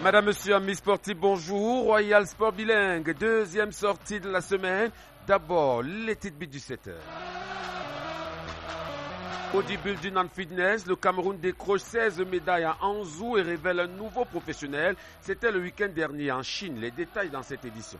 Madame, monsieur, amis sportifs, bonjour. Royal Sport Bilingue, deuxième sortie de la semaine. D'abord, les titres du 7h. Au début du Nan Fitness, le Cameroun décroche 16 médailles à Hangzhou et révèle un nouveau professionnel. C'était le week-end dernier en Chine. Les détails dans cette édition.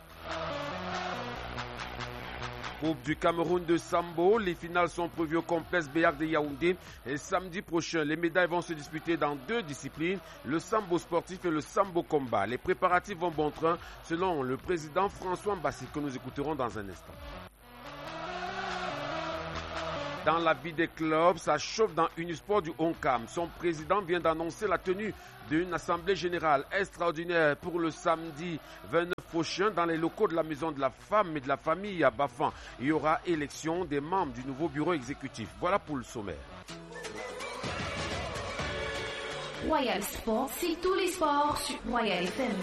Coupe du Cameroun de Sambo, les finales sont prévues au complexe Béarn de Yaoundé et samedi prochain. Les médailles vont se disputer dans deux disciplines, le Sambo sportif et le Sambo combat. Les préparatifs vont bon train selon le président François Mbassi que nous écouterons dans un instant. Dans la vie des clubs, ça chauffe dans Unisport du Honcam. Son président vient d'annoncer la tenue d'une assemblée générale extraordinaire pour le samedi 29 prochain dans les locaux de la Maison de la Femme et de la Famille à Bafan. Il y aura élection des membres du nouveau bureau exécutif. Voilà pour le sommaire. Royal Sport, c'est tous les sports sur Royal FM.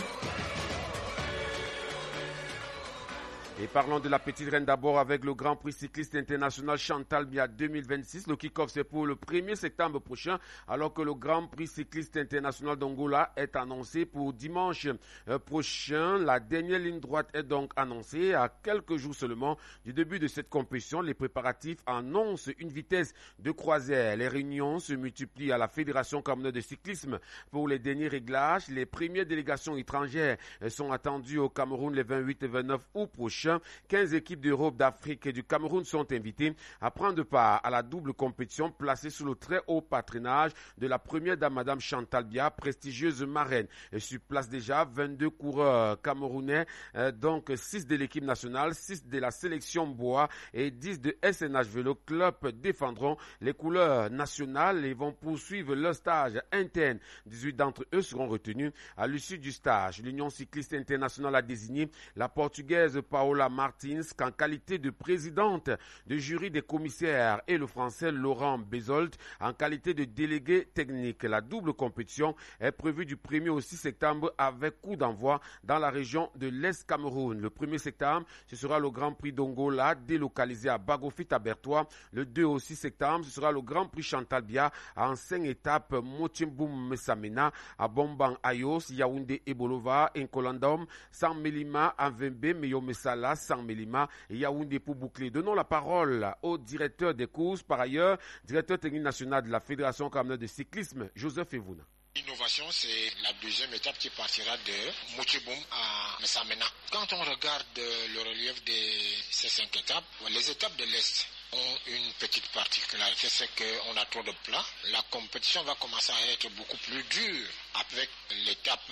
Et parlons de la petite reine d'abord avec le Grand Prix cycliste international Chantal Biya 2026. Le kick-off c'est pour le 1er septembre prochain, alors que le Grand Prix cycliste international d'Angola est annoncé pour dimanche prochain. La dernière ligne droite est donc annoncée à quelques jours seulement du début de cette compétition. Les préparatifs annoncent une vitesse de croisière. Les réunions se multiplient à la Fédération camerounaise de cyclisme pour les derniers réglages. Les premières délégations étrangères sont attendues au Cameroun les 28 et 29 août prochains. 15 équipes d'Europe, d'Afrique et du Cameroun sont invitées à prendre part à la double compétition placée sous le très haut patronage de la première dame, Madame Chantal Biya, prestigieuse marraine. Et sur place déjà 22 coureurs camerounais, donc 6 de l'équipe nationale, 6 de la sélection bois et 10 de SNH Vélo Club défendront les couleurs nationales et vont poursuivre leur stage interne. 18 d'entre eux seront retenus à l'issue du stage. L'Union cycliste internationale a désigné la Portugaise Paola Martins qu'en qualité de présidente du jury des commissaires et le Français Laurent Bezold en qualité de délégué technique. La double compétition est prévue du 1er au 6 septembre avec coup d'envoi dans la région de l'Est Cameroun. Le 1er septembre, ce sera le Grand Prix d'Angola délocalisé à Bagofit à Bertois. Le 2 au 6 septembre, ce sera le Grand Prix Chantal Biya en 5 étapes Motimboum Messamena à Bombang Ayos, Yaoundé Ebolova, Nkolandom, San Melima, Avembe, Meyomessala, San Melima et Yaoundé pour boucler. Donnons la parole au directeur des courses, par ailleurs, directeur technique national de la Fédération camerounaise de cyclisme, Joseph Evouna. L'innovation, c'est la deuxième étape qui partira de Moutiboum à Messamena. Quand on regarde le relief de ces 5 étapes, les étapes de l'Est ont une petite particularité, c'est qu'on a trop de plats. La compétition va commencer à être beaucoup plus dure avec l'étape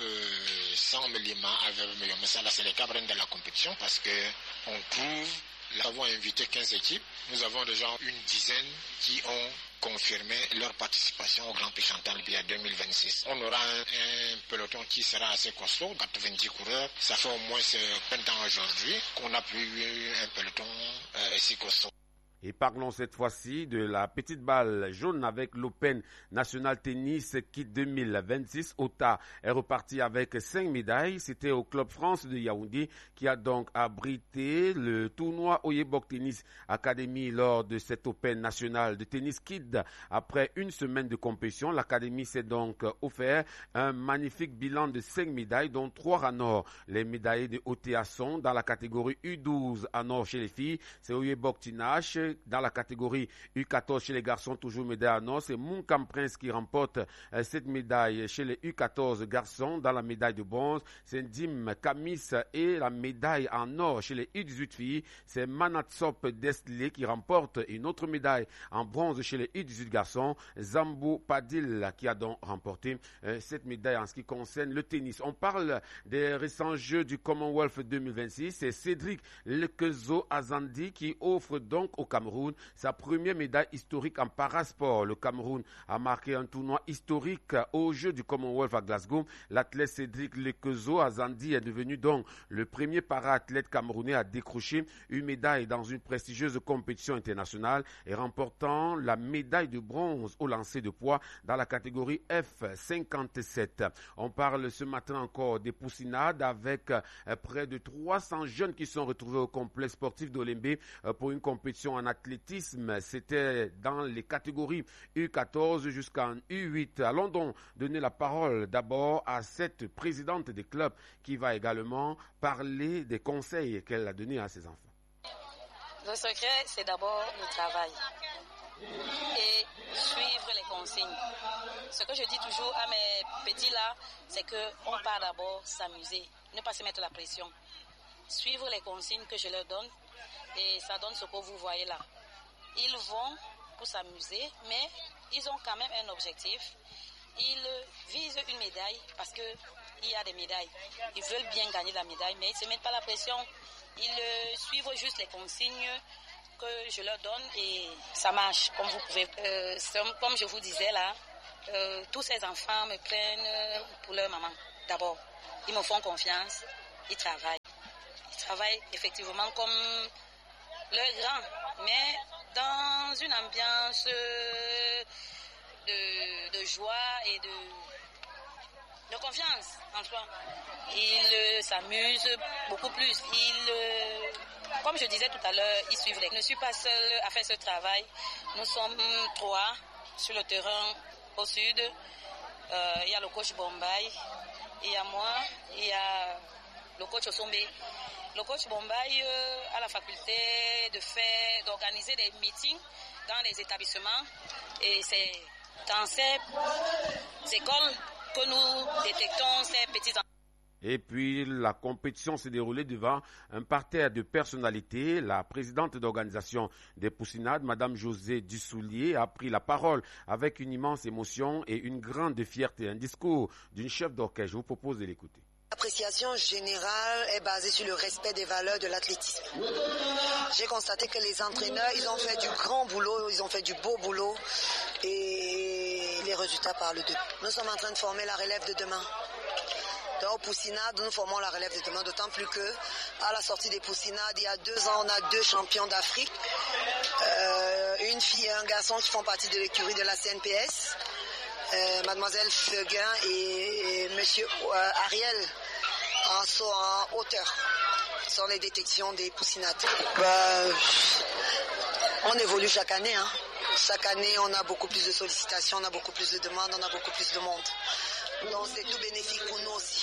100 mm avec Meyomessa. Là, c'est l'étape reine de la compétition parce qu'on trouve, nous avons invité 15 équipes. Nous avons déjà une dizaine qui ont confirmé leur participation au Grand Prix Chantal Biya 2026. On aura un peloton qui sera assez costaud, 90 coureurs. Ça fait au moins 20 ans aujourd'hui qu'on n'a plus eu un peloton si costaud. Et parlons cette fois-ci de la petite balle jaune avec l'Open National Tennis Kit 2026. Ota est reparti avec 5 médailles. C'était au Club France de Yaoundé qui a donc abrité le tournoi Oyebok Tennis Academy lors de cet Open National de Tennis Kid. Après une semaine de compétition, l'Académie s'est donc offert un magnifique bilan de 5 médailles, dont 3 en or. Les médaillés de OTA sont dans la catégorie U12 en or chez les filles. C'est Oyebok Tinache. Dans la catégorie U14 chez les garçons, toujours médaille en or, c'est Munkam Prince qui remporte cette médaille chez les U14 garçons. Dans la médaille de bronze, c'est Ndim Kamis et la médaille en or chez les U18 filles, c'est Manatsop Destlé qui remporte une autre médaille en bronze chez les U18 garçons. Zambo Padil qui a donc remporté cette médaille en ce qui concerne le tennis. On parle des récents Jeux du Commonwealth 2026. C'est Cédric Lekezo Azandi qui offre donc au Cameroun sa première médaille historique en parasport. Le Cameroun a marqué un tournoi historique aux Jeux du Commonwealth à Glasgow. L'athlète Cédric Lekezo Azandi est devenu donc le premier para-athlète camerounais à décrocher une médaille dans une prestigieuse compétition internationale et remportant la médaille de bronze au lancer de poids dans la catégorie F57. On parle ce matin encore des poussinades avec près de 300 jeunes qui sont retrouvés au complexe sportif d'Olembe pour une compétition en athlétisme. C'était dans les catégories U14 jusqu'en U8. Allons donc donner la parole d'abord à cette présidente des clubs qui va également parler des conseils qu'elle a donnés à ses enfants. Le secret, c'est d'abord le travail et suivre les consignes. Ce que je dis toujours à mes petits là, c'est qu'on part d'abord s'amuser, ne pas se mettre la pression. Suivre les consignes que je leur donne et ça donne ce que vous voyez là. Ils vont pour s'amuser, mais ils ont quand même un objectif. Ils visent une médaille parce qu'il y a des médailles. Ils veulent bien gagner la médaille, mais ils ne se mettent pas la pression. Ils suivent juste les consignes que je leur donne et ça marche, comme vous pouvez. Comme je vous disais là, tous ces enfants me prennent pour leur maman. D'abord, ils me font confiance, ils travaillent. Ils travaillent effectivement comme leurs grands, mais dans une ambiance de joie et de confiance en soi. Ils s'amusent beaucoup plus. Comme je disais tout à l'heure, ils suivent les... Je ne suis pas seule à faire ce travail. Nous sommes 3 sur le terrain au sud. Il y a le coach Bombay, il y a moi, il y a le coach Osombe. Le coach Bombay a la faculté d'organiser des meetings dans les établissements et c'est dans ces écoles que nous détectons ces petits enfants. Et puis, la compétition s'est déroulée devant un parterre de personnalités. La présidente d'organisation des Poussinades, Mme José Dussoulier, a pris la parole avec une immense émotion et une grande fierté. Un discours d'une chef d'orchestre. Je vous propose de l'écouter. L'appréciation générale est basée sur le respect des valeurs de l'athlétisme. J'ai constaté que les entraîneurs, ils ont fait du grand boulot, ils ont fait du beau boulot et les résultats parlent d'eux. Nous sommes en train de former la relève de demain. Dans Poussinades, nous formons la relève de demain, d'autant plus que à la sortie des Poussinades, il y a 2 ans, on a 2 champions d'Afrique, une fille et un garçon qui font partie de l'écurie de la CNPS, Mademoiselle Feguin et Monsieur Ariel en saut en hauteur sur les détections des Poussinades. On évolue chaque année, hein. Chaque année, on a beaucoup plus de sollicitations, on a beaucoup plus de demandes, on a beaucoup plus de monde. Donc c'est tout bénéfique pour nous aussi.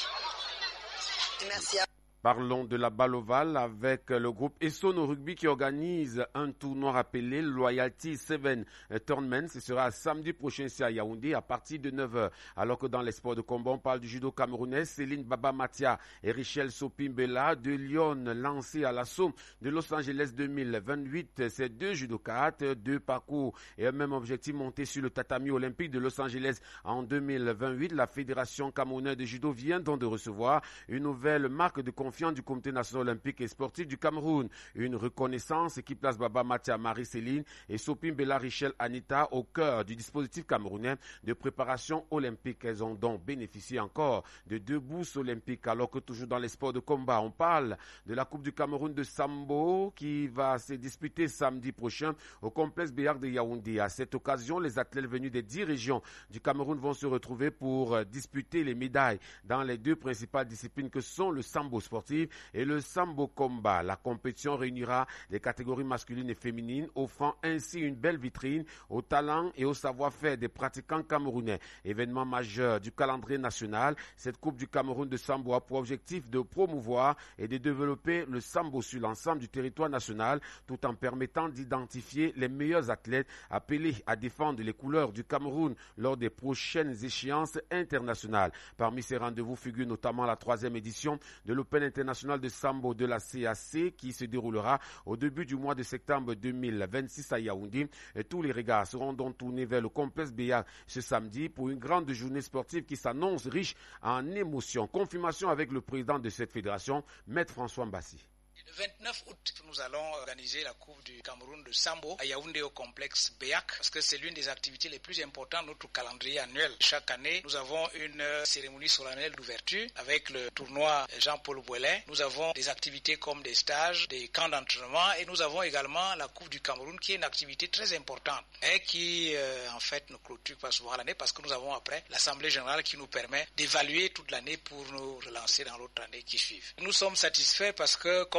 Et merci à vous. Parlons de la balle ovale avec le groupe Essonne Rugby qui organise un tournoi appelé Loyalty 7 Tournament. Ce sera samedi prochain ici à Yaoundé à partir de 9h. Alors que dans les sports de combat, on parle du judo camerounais. Céline Baba Matia et Richelle Sopimbela de Lyon lancés à l'assaut de Los Angeles 2028. Ces 2 judokates, 2 parcours et un même objectif monté sur le tatami olympique de Los Angeles en 2028. La Fédération camerounaise de judo vient donc de recevoir une nouvelle marque de confiance du Comité national olympique et sportif du Cameroun. Une reconnaissance qui place Baba Matia Marie-Céline et Sopimbela Richelle Anita au cœur du dispositif camerounais de préparation olympique. Elles ont donc bénéficié encore de 2 bourses olympiques. Alors que toujours dans les sports de combat, on parle de la Coupe du Cameroun de Sambo qui va se disputer samedi prochain au complexe Béar de Yaoundé. À cette occasion, les athlètes venus des 10 régions du Cameroun vont se retrouver pour disputer les médailles dans les 2 principales disciplines que sont le Sambo sportif et le Sambo combat. La compétition réunira les catégories masculines et féminines, offrant ainsi une belle vitrine au talent et au savoir-faire des pratiquants camerounais. Événement majeur du calendrier national, cette Coupe du Cameroun de Sambo a pour objectif de promouvoir et de développer le Sambo sur l'ensemble du territoire national, tout en permettant d'identifier les meilleurs athlètes appelés à défendre les couleurs du Cameroun lors des prochaines échéances internationales. Parmi ces rendez-vous figure notamment la 3e édition de l'Open international de Sambo de la CAC qui se déroulera au début du mois de septembre 2026 à Yaoundé. Et tous les regards seront donc tournés vers le complexe Béar ce samedi pour une grande journée sportive qui s'annonce riche en émotions. Confirmation avec le président de cette fédération, Maître François Mbassi. Le 29 août, nous allons organiser la Coupe du Cameroun de Sambo à Yaoundé au complexe Béac parce que c'est l'une des activités les plus importantes de notre calendrier annuel. Chaque année, nous avons une cérémonie solennelle d'ouverture avec le tournoi Jean-Paul Bouelin. Nous avons des activités comme des stages, des camps d'entraînement et nous avons également la Coupe du Cameroun qui est une activité très importante et qui en fait ne clôture pas souvent l'année parce que nous avons après l'Assemblée générale qui nous permet d'évaluer toute l'année pour nous relancer dans l'autre année qui suit. Nous sommes satisfaits parce que comme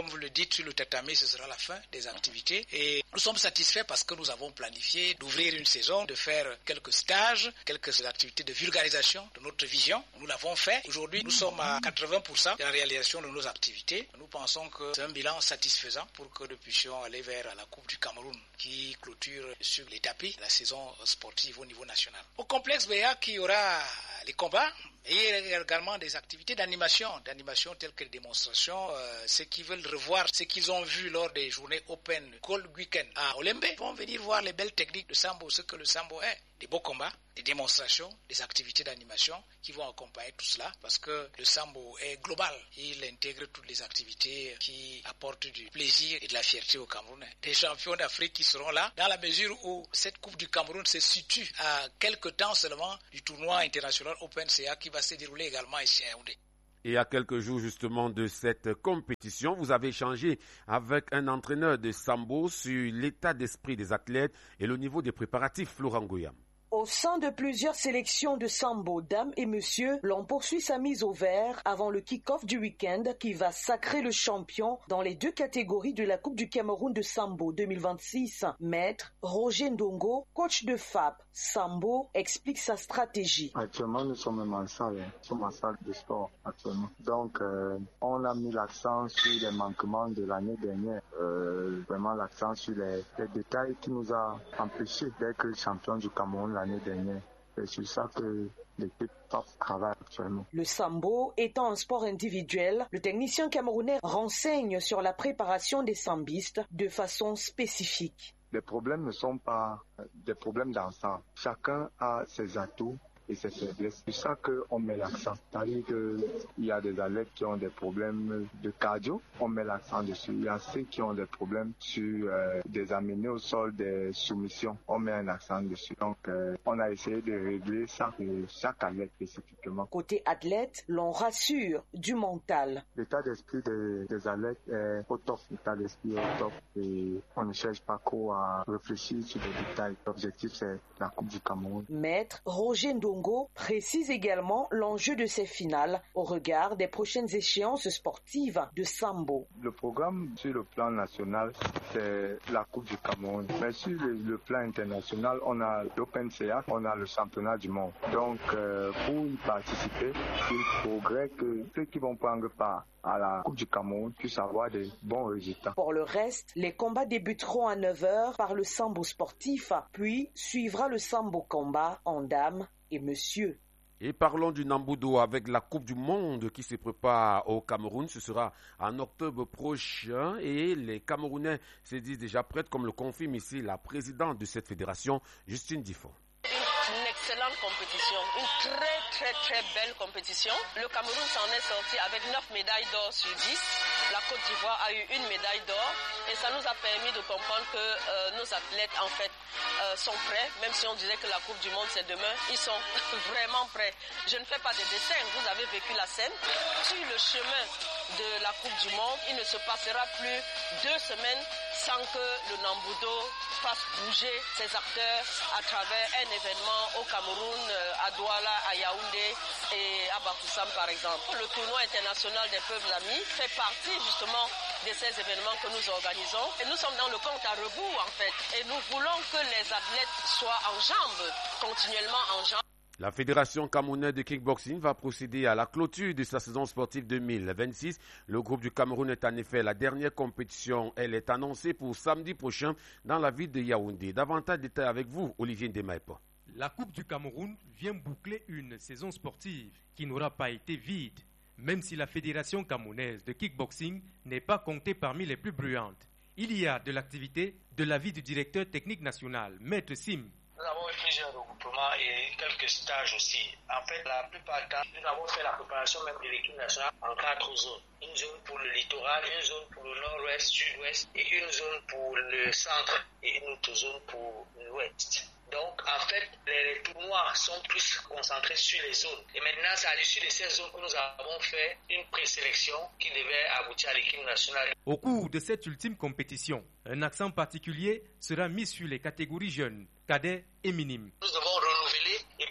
comme vous le dites, sur le tatami, ce sera la fin des activités. Et nous sommes satisfaits parce que nous avons planifié d'ouvrir une saison, de faire quelques stages, quelques activités de vulgarisation de notre vision. Nous l'avons fait. Aujourd'hui, nous sommes à 80% de la réalisation de nos activités. Nous pensons que c'est un bilan satisfaisant pour que nous puissions aller vers la Coupe du Cameroun qui clôture sur les tapis la saison sportive au niveau national. Au complexe BEAC, il y aura les combats et également des activités d'animation telles que les démonstrations. Ceux qui veulent revoir ce qu'ils ont vu lors des journées Open Gold Weekend à Olembe vont venir voir les belles techniques de sambo, ce que le sambo est. Des beaux combats, des démonstrations, des activités d'animation qui vont accompagner tout cela parce que le sambo est global. Il intègre toutes les activités qui apportent du plaisir et de la fierté aux Camerounais. Des champions d'Afrique qui seront là dans la mesure où cette Coupe du Cameroun se situe à quelques temps seulement du tournoi international Open CA qui va se dérouler également ici à Yaoundé. Et à quelques jours justement de cette compétition, vous avez échangé avec un entraîneur de sambo sur l'état d'esprit des athlètes et le niveau des préparatifs, Florent Goyam. Au sein de plusieurs sélections de sambo, dames et messieurs, l'on poursuit sa mise au vert avant le kick-off du week-end qui va sacrer le champion dans les deux catégories de la Coupe du Cameroun de sambo 2026. Maître Roger Ndongo, coach de FAP Sambo, explique sa stratégie. Actuellement, nous sommes même en salle, de sport actuellement. Donc, on a mis l'accent sur les manquements de l'année dernière, vraiment l'accent sur les détails qui nous a empêchés d'être champion du Cameroun l'année dernière. C'est sur ça que l'équipe travaille actuellement. Le sambo étant un sport individuel, le technicien camerounais renseigne sur la préparation des sambistes de façon spécifique. Les problèmes ne sont pas des problèmes d'ensemble. Chacun a ses atouts et ses faiblesses. C'est ça qu'on met l'accent. C'est-à-dire qu'il y a des athlètes qui ont des problèmes de cardio, on met l'accent dessus. Il y a ceux qui ont des problèmes sur des amenés au sol, des soumissions, on met un accent dessus. Donc, on a essayé de régler ça pour chaque athlète spécifiquement. Côté athlète, l'on rassure du mental. L'état d'esprit des athlètes est au top. L'état d'esprit est au top et on ne cherche pas trop à réfléchir sur les détails. L'objectif, c'est la Coupe du Cameroun. Maître Roger Ndongo précise également l'enjeu de ces finales au regard des prochaines échéances sportives de sambo. Le programme sur le plan national, c'est la Coupe du Cameroun. Mais sur le plan international, on a l'Open CA, on a le championnat du monde. Donc, pour y participer, il faudrait que ceux qui vont prendre part à la Coupe du Cameroun puissent avoir des bons résultats. Pour le reste, les combats débuteront à 9h par le sambo sportif, puis suivra le sambo combat en dames et monsieur. Et parlons du Nambudo avec la Coupe du Monde qui se prépare au Cameroun. Ce sera en octobre prochain et les Camerounais se disent déjà prêts, comme le confirme ici la présidente de cette fédération, Justine Difon. Une excellente compétition, une très belle compétition. Le Cameroun s'en est sorti avec 9 médailles d'or sur 10. La Côte d'Ivoire a eu une médaille d'or et ça nous a permis de comprendre que nos athlètes en fait sont prêts. Même si on disait que la Coupe du Monde c'est demain, ils sont vraiment prêts. Je ne fais pas de dessin, vous avez vécu la scène. Sur le chemin de la Coupe du Monde, il ne se passera plus 2 semaines sans que le Nambudo fasse bouger ses acteurs à travers un événement au Cameroun, à Douala, à Yaoundé et à Bafoussam par exemple. Le tournoi international des peuples amis fait partie justement de ces événements que nous organisons et nous sommes dans le compte à rebours en fait et nous voulons que les athlètes soient en jambes, continuellement en jambes. La Fédération camerounaise de kickboxing va procéder à la clôture de sa saison sportive 2026. Le groupe du Cameroun est en effet la dernière compétition. Elle est annoncée pour samedi prochain dans la ville de Yaoundé. Davantage de détails avec vous, Olivier Ndemaïpa. La Coupe du Cameroun vient boucler une saison sportive qui n'aura pas été vide, même si la Fédération camerounaise de kickboxing n'est pas comptée parmi les plus bruyantes. Il y a de l'activité de l'avis du directeur technique national, Maître Sim. Nous avons eu plusieurs regroupements et quelques stages aussi. En fait, la plupart du temps, nous avons fait la préparation même de l'équipe nationale en 4 zones. Une zone pour le littoral, une zone pour le nord-ouest, sud-ouest et une zone pour le centre et une autre zone pour l'ouest. Donc, en fait, les tournois sont plus concentrés sur les zones. Et maintenant, c'est à l'issue de ces zones que nous avons fait une présélection qui devait aboutir à l'équipe nationale. Au cours de cette ultime compétition, un accent particulier sera mis sur les catégories jeunes, cadets et minimes. Nous devons renouveler et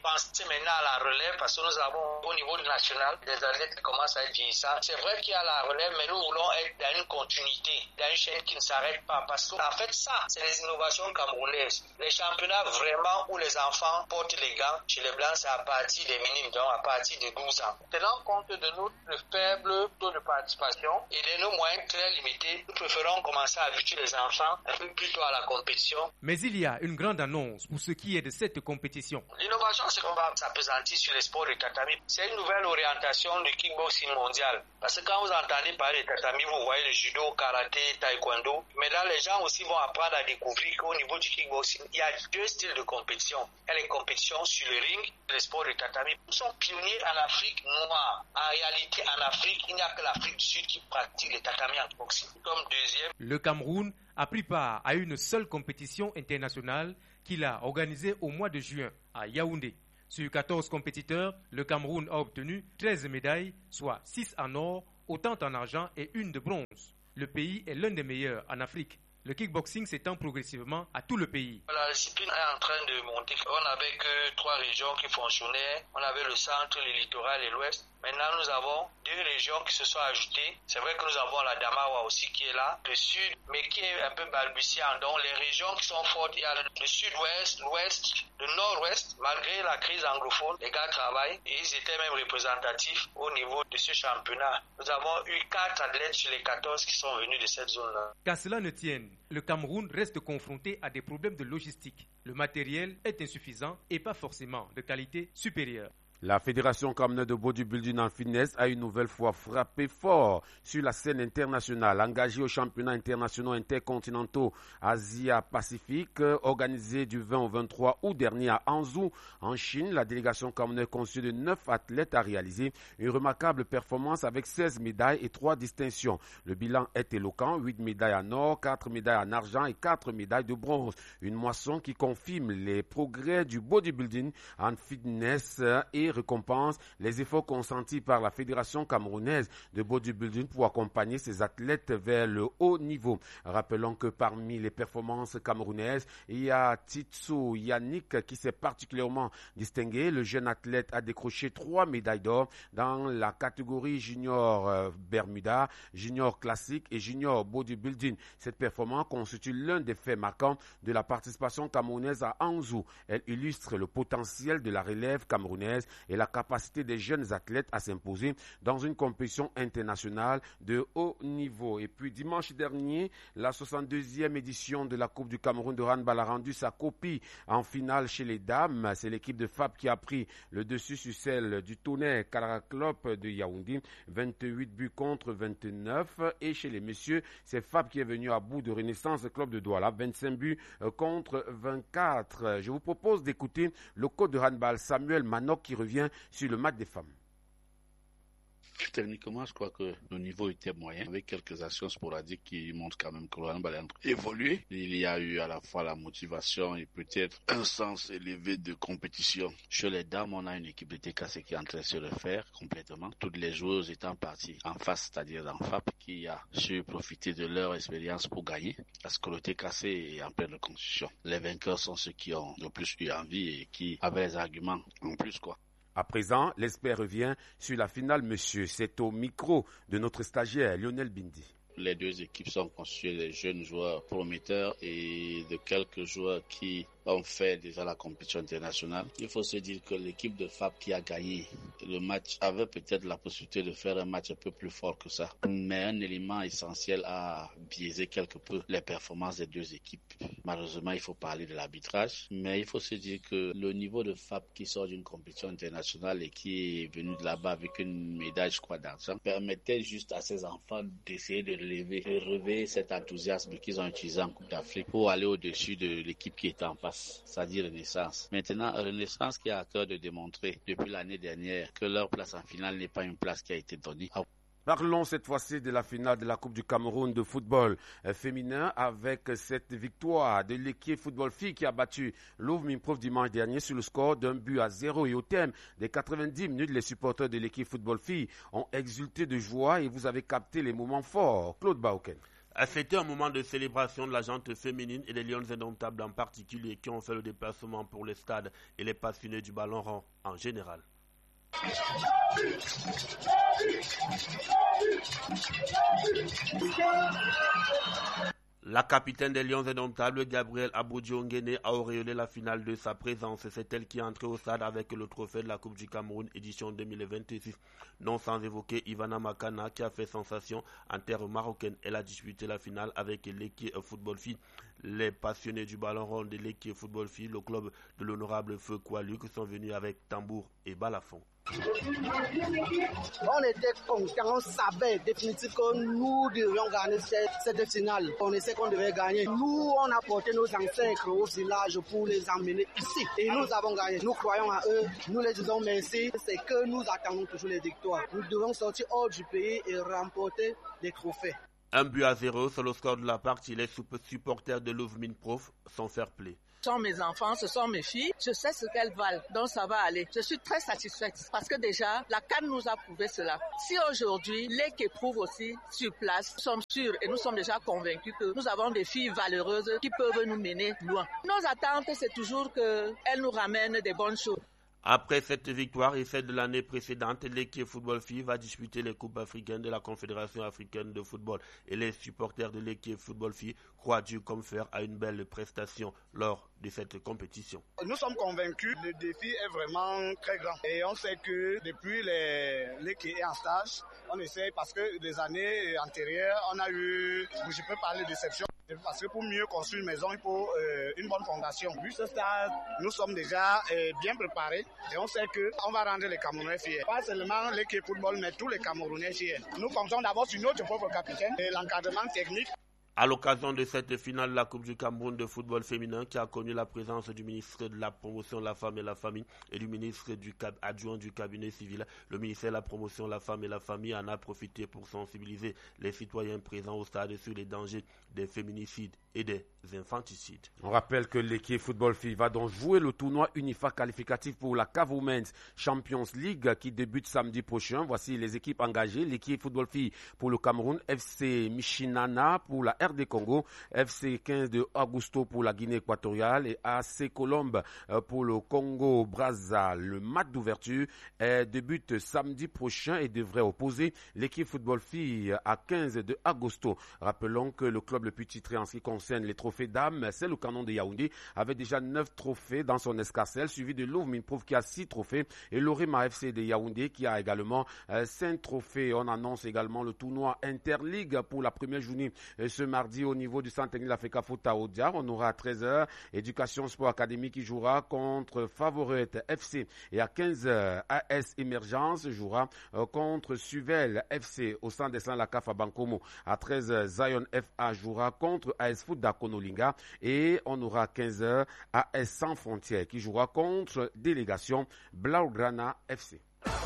penser maintenant à la relève parce que nous avons au niveau national des athlètes qui commencent à être vieillissants. C'est vrai qu'il y a la relève, mais nous voulons être dans une continuité, dans une chaîne qui ne s'arrête pas. Parce qu'en fait, ça, c'est les innovations camerounaises. Les championnats vraiment où les enfants portent les gants chez les Blancs, c'est à partir des minimes, donc à partir de 12 ans. Tenant compte de notre faible taux de participation et de nos moyens très limités, nous préférons commencer à habituer les enfants un peu plus tôt à la compétition. Mais il y a une grande annonce pour ce qui est de cette compétition. L'innovation, c'est qu'on va s'appesantir sur les sports de tatami. C'est une nouvelle orientation du kickboxing mondial. Parce que quand vous entendez parler de tatami, vous voyez le judo, karaté, taekwondo. Mais là, les gens aussi vont apprendre à découvrir qu'au niveau du kickboxing, il y a deux styles de compétition. Il y a les compétitions sur le ring, les sports de tatami. Nous sommes pionniers en Afrique noire. En réalité, en Afrique, il n'y a que l'Afrique du Sud qui pratique le tatami en kickboxing. Comme deuxième. Le Cameroun a pris part à une seule compétition internationale qu'il a organisée au mois de juin à Yaoundé. Sur 14 compétiteurs, le Cameroun a obtenu 13 médailles, soit 6 en or, autant en argent et une de bronze. Le pays est l'un des meilleurs en Afrique. Le kickboxing s'étend progressivement à tout le pays. La discipline est en train de monter. On n'avait que 3 régions qui fonctionnaient. On avait le centre, le littoral et l'ouest. Maintenant, nous avons 2 régions qui se sont ajoutées. C'est vrai que nous avons la Damawa aussi qui est là, le sud, mais qui est un peu balbutiant. Donc, les régions qui sont fortes, il y a le sud-ouest, l'ouest, le nord-ouest. Malgré la crise anglophone, les gars travaillent et ils étaient même représentatifs au niveau de ce championnat. Nous avons eu 4 athlètes sur les 14 qui sont venus de cette zone-là. Qu'à cela ne tienne, le Cameroun reste confronté à des problèmes de logistique. Le matériel est insuffisant et pas forcément de qualité supérieure. La Fédération camerounaise de bodybuilding en fitness a une nouvelle fois frappé fort sur la scène internationale. Engagée aux championnats internationaux intercontinentaux Asia-Pacifique, organisé du 20 au 23 août dernier à Hangzhou, en Chine, la délégation camerounaise constituée de 9 athlètes a réalisé une remarquable performance avec 16 médailles et 3 distinctions. Le bilan est éloquent, 8 médailles en or, 4 médailles en argent et 4 médailles de bronze. Une moisson qui confirme les progrès du bodybuilding en fitness et récompense les efforts consentis par la Fédération camerounaise de bodybuilding pour accompagner ses athlètes vers le haut niveau. Rappelons que parmi les performances camerounaises, il y a Titsu Yannick qui s'est particulièrement distingué. Le jeune athlète a décroché 3 médailles d'or dans la catégorie junior Bermuda, junior classique et junior bodybuilding. Cette performance constitue l'un des faits marquants de la participation camerounaise à Hangzhou. Elle illustre le potentiel de la relève camerounaise et la capacité des jeunes athlètes à s'imposer dans une compétition internationale de haut niveau. Et puis dimanche dernier, la 62e édition de la Coupe du Cameroun de handball a rendu sa copie en finale chez les dames. C'est l'équipe de FAP qui a pris le dessus sur celle du Tonnerre Kalaklope de Yaoundé, 28 buts contre 29. Et chez les messieurs, c'est FAP qui est venu à bout de Renaissance Club de Douala, 25 buts contre 24. Je vous propose d'écouter le coach de handball Samuel Manok qui revient sur le match des femmes. Techniquement, je crois que le niveau était moyen, avec quelques actions sporadiques qui montrent quand même que le handball a évolué. Il y a eu à la fois la motivation et peut-être un sens élevé de compétition. Chez les dames, on a une équipe de TKC qui est en train de se refaire complètement. Toutes les joueuses étant parties en face, c'est-à-dire dans FAP, qui a su profiter de leur expérience pour gagner. Parce que le TKC est en pleine reconstruction. Les vainqueurs sont ceux qui ont le plus eu envie et qui avaient les arguments en plus, quoi. À présent, l'expert revient sur la finale, monsieur. C'est au micro de notre stagiaire, Lionel Bindi. Les 2 équipes sont constituées de jeunes joueurs prometteurs et de quelques joueurs qui ont fait déjà la compétition internationale. Il faut se dire que l'équipe de FAP qui a gagné le match avait peut-être la possibilité de faire un match un peu plus fort que ça. Mais un élément essentiel a biaisé quelque peu les performances des 2 équipes. Malheureusement, il faut parler de l'arbitrage. Mais il faut se dire que le niveau de FAP qui sort d'une compétition internationale et qui est venu de là-bas avec une médaille, je crois, d'argent, permettait juste à ces enfants d'essayer de relever cet enthousiasme qu'ils ont utilisé en Coupe d'Afrique pour aller au-dessus de l'équipe qui était en face. C'est-à-dire Renaissance. Maintenant, Renaissance qui a à cœur de démontrer depuis l'année dernière que leur place en finale n'est pas une place qui a été donnée. Parlons cette fois-ci de la finale de la Coupe du Cameroun de football féminin avec cette victoire de l'équipe football filles qui a battu Louvre-Mimprof dimanche dernier sur le score d'1-0. Et au terme des 90 minutes, les supporters de l'équipe football filles ont exulté de joie et vous avez capté les moments forts. Claude Baoken. C'était un moment de célébration de la gente féminine et des Lions indomptables en particulier qui ont fait le déplacement pour les stades et les passionnés du ballon rond en général. La capitaine des Lions indomptables, Gabrielle Abou-Diongene, a auréolé la finale de sa présence. C'est elle qui est entrée au stade avec le trophée de la Coupe du Cameroun édition 2026. Non sans évoquer Ivana Makana qui a fait sensation en terre marocaine. Elle a disputé la finale avec l'équipe Football Fille. Les passionnés du ballon rond de l'équipe Football Fille, le club de l'honorable Feu Koualuk, sont venus avec tambour et balafon. On était contents, on savait définitivement que nous devions gagner cette finale. On sait qu'on devait gagner. Nous, on a porté nos ancêtres au village pour les emmener ici. Et nous avons gagné. Nous croyons à eux. Nous les disons merci. C'est que nous attendons toujours les victoires. Nous devons sortir hors du pays et remporter des trophées. 1-0, c'est le score de la partie. Les supporters de Louvmin Prof sont fair play. Ce sont mes enfants, ce sont mes filles. Je sais ce qu'elles valent, donc ça va aller. Je suis très satisfaite parce que déjà, la CAN nous a prouvé cela. Si aujourd'hui, les qui éprouvent aussi sur place, nous sommes sûrs et nous sommes déjà convaincus que nous avons des filles valeureuses qui peuvent nous mener loin. Nos attentes, c'est toujours qu'elles nous ramènent des bonnes choses. Après cette victoire et celle de l'année précédente, l'équipe Football Fille va disputer les Coupes africaines de la Confédération africaine de football. Et les supporters de l'équipe Football Fille croient Dieu comme faire à une belle prestation lors de cette compétition. Nous sommes convaincus, le défi est vraiment très grand. Et on sait que depuis l'équipe est en stage, on essaie parce que les années antérieures, on a eu, je peux parler de déception. Parce que pour mieux construire une maison, il faut une bonne fondation. Vu ce stade, nous sommes déjà bien préparés et on sait qu'on va rendre les Camerounais fiers. Pas seulement l'équipe football, mais tous les Camerounais fiers. Nous comptons d'abord sur notre propre capitaine et l'encadrement technique. À l'occasion de cette finale de la Coupe du Cameroun de football féminin qui a connu la présence du ministre de la Promotion de la Femme et la Famille et du ministre adjoint du cabinet civil, le ministère de la Promotion de la Femme et la Famille en a profité pour sensibiliser les citoyens présents au stade sur les dangers des féminicides et des infanticides. On rappelle que l'équipe Football Fille va donc jouer le tournoi UNIFA qualificatif pour la CAF Women's Champions League qui débute samedi prochain. Voici les équipes engagées. L'équipe Football Fille pour le Cameroun, FC Michinana pour la RD Congo, FC 15 de Augusto pour la Guinée équatoriale et AC Colombe pour le Congo-Brazza. Le match d'ouverture débute samedi prochain et devrait opposer l'équipe Football Fille à 15 de Augusto. Rappelons que le club le plus titré en ce qui concerne les trophées dames, c'est le Canon de Yaoundé, avec déjà 9 trophées dans son escarcelle, suivi de Louvmin Prof qui a 6 trophées et l'Orema FC de Yaoundé qui a également 5 trophées. On annonce également le tournoi Interligue pour la première journée ce mardi au niveau du centre technique l'Africa Foot à Odia. On aura à 13h Éducation Sport Academy qui jouera contre Favorite FC et à 15h AS Émergence jouera contre Suvel FC au centre des Saints la CAF à Bankomo. À 13h Zion FA jouera contre AS Foot d'Akonolinga et on aura à 15h AS Sans Frontières qui jouera contre délégation Blaugrana FC.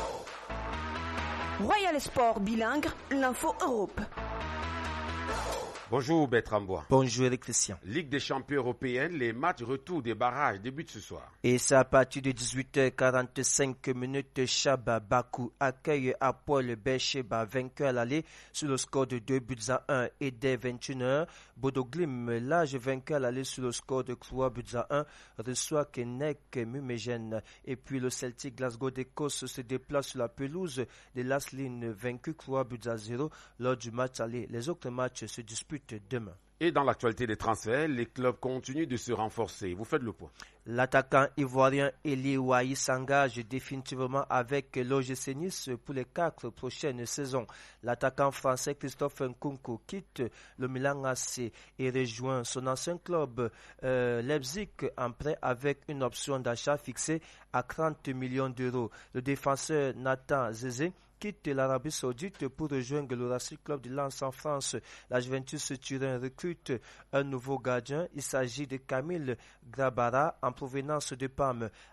Royal Sport bilingue, l'info Europe. Bonjour Bertrand Bois. Bonjour Eric Christian. Ligue des champions européennes, les matchs retour des barrages débutent ce soir. Et c'est à partir de 18h45, Chaba Bakou accueille Apoel Beersheba vainqueur à l'aller sur le score de 2-1 et dès 21h, Bodo Glimt, l'âge vainqueur à l'aller sur le score de 3-1, reçoit Kenek Mumegen. Et puis le Celtic Glasgow d'Écosse se déplace sur la pelouse de Laslin vaincu 3-0 lors du match aller. Les autres matchs se disputent demain. Et dans l'actualité des transferts, les clubs continuent de se renforcer. Vous faites le point. L'attaquant ivoirien Eli Wahi s'engage définitivement avec l'OGC Nice pour les 4 prochaines saisons. L'attaquant français Christophe Nkunku quitte le Milan AC et rejoint son ancien club Leipzig en prêt avec une option d'achat fixée à 30 millions d'euros. Le défenseur Nathan Zézé quitte l'Arabie Saoudite pour rejoindre le Racing Club de Lens en France. La Juventus Turin recrute un nouveau gardien. Il s'agit de Camille Grabara en provenance de Parme.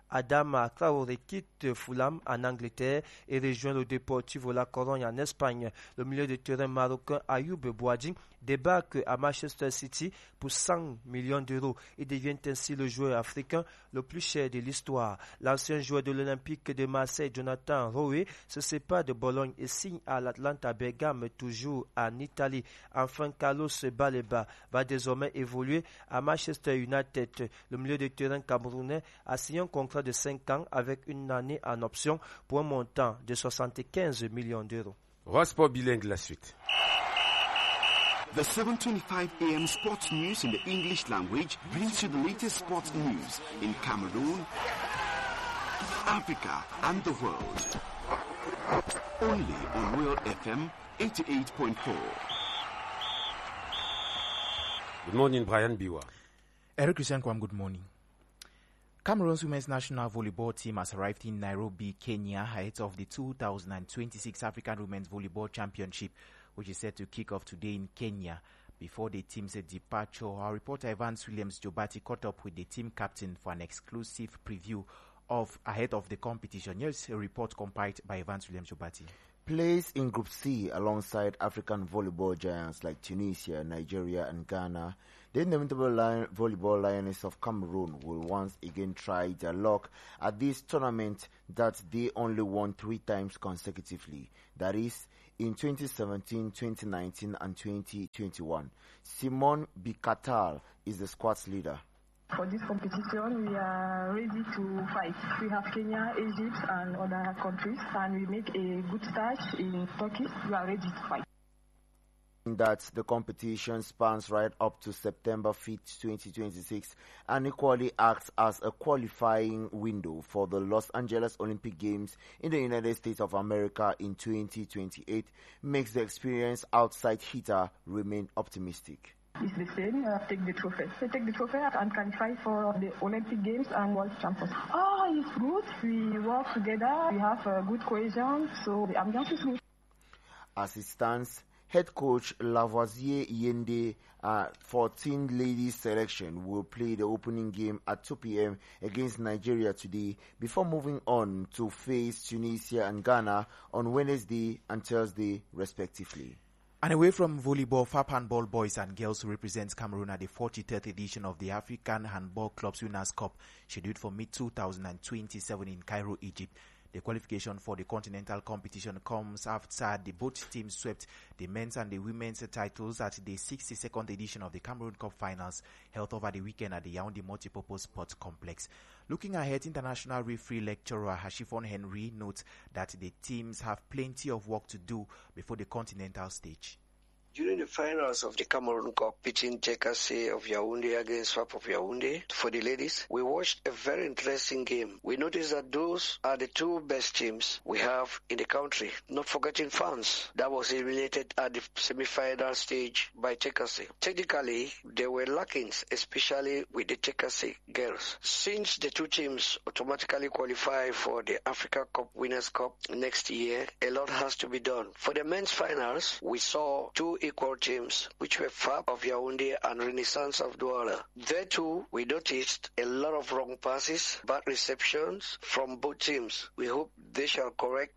Adama Traoré quitte Fulham en Angleterre et rejoint le Deportivo La Corogne en Espagne. Le milieu de terrain marocain Ayoub Bouadji débarque à Manchester City pour 100 millions d'euros. Il devient ainsi le joueur africain le plus cher de l'histoire. L'ancien joueur de l'Olympique de Marseille, Jonathan Rowe, se sépare de Bologne et signe à l'Atlanta Bergame, toujours en Italie. Enfin, Carlos Baleba va désormais évoluer à Manchester United. Le milieu de terrain camerounais a signé un contrat de 5 ans avec une année en option pour un montant de 75 millions d'euros. Sport bilingue, la suite. The 7:25 a.m. sports news in the English language brings you the latest sports news in Cameroon, Africa and the world. Only on World FM 88.4. Good morning, Brian Biwa. Eric Christian Kwam, good morning. Cameroon's women's national volleyball team has arrived in Nairobi, Kenya, ahead of the 2026 African Women's Volleyball Championship, which is set to kick off today in Kenya. Before the team's departure, our reporter Evans Williams Jobati caught up with the team captain for an exclusive preview ahead of the competition. Here's a report compiled by Evans Williams Jobati. Placed in Group C alongside African volleyball giants like Tunisia, Nigeria and Ghana, the indomitable volleyball Lioness of Cameroon will once again try their luck at this tournament that they only won 3 times consecutively. That is, in 2017, 2019 and 2021. Simone Bikatal is the squad's leader. For this competition, we are ready to fight. We have Kenya, Egypt and other countries, and we make a good start in Turkey. We are ready to fight. That the competition spans right up to September 5th, 2026, and equally acts as a qualifying window for the Los Angeles Olympic Games in the United States of America in 2028, makes the experience outside Hita remain optimistic. It's the same, take the trophy. Take the trophy and qualify for the Olympic Games and World Champions. It's good. We work together. We have a good cohesion, so the ambiance is good. As it stands, head coach Lavoisier Yende 14 ladies selection will play the opening game at 2 p.m. against Nigeria today before moving on to face Tunisia and Ghana on Wednesday and Thursday respectively. And away from volleyball, FAP Handball boys and girls represent Cameroon at the 43rd edition of the African Handball Clubs Winners' Cup, scheduled for mid-2027 in Cairo, Egypt. The qualification for the continental competition comes after the both teams swept the men's and the women's titles at the 62nd edition of the Cameroon Cup Finals held over the weekend at the Yaoundé Multipurpose Sports Complex. Looking ahead, international referee lecturer Hashifon Henry notes that the teams have plenty of work to do before the continental stage. During the finals of the Cameroon Cup between JKC of Yaoundé against FAP of Yaoundé for the ladies, we watched a very interesting game. We noticed that those are the 2 best teams we have in the country, not forgetting France, that was eliminated at the semi-final stage by JKC. Technically, there were lackings, especially with the JKC girls. Since the 2 teams automatically qualify for the Africa Cup Winners' Cup next year, a lot has to be done. For the men's finals, we saw 2 equal teams, which were FAP of Yaoundé and Renaissance of Douala. There too, we noticed a lot of wrong passes, bad receptions from both teams. We hope they shall correct